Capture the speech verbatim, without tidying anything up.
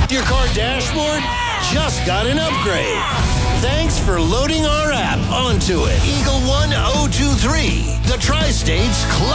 Your car dashboard just got an upgrade. Thanks for loading our app onto it. Eagle one oh two three, the Tri-States